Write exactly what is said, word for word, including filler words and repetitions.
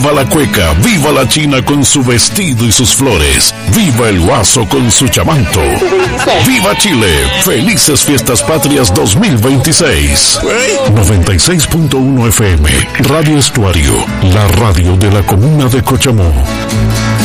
Viva la cueca, viva la china con su vestido y sus flores, viva el guaso con su chamanto, viva Chile, felices fiestas patrias dos mil veintiséis. noventa y seis punto uno F M, Radio Estuario, la radio de la comuna de Cochamó.